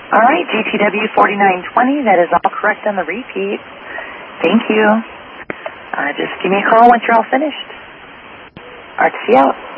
All right, GTW 4920, that is all correct on the repeat. Thank you. Just give me a call once you're all finished. RTC out.